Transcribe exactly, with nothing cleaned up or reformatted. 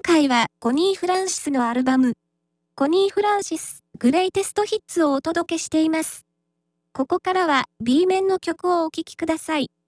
回はコニー・フランシスのアルバム、コニー・フランシス・グレイテスト・ヒッツをお届けしています。ここからは B 面の曲をお聴きください。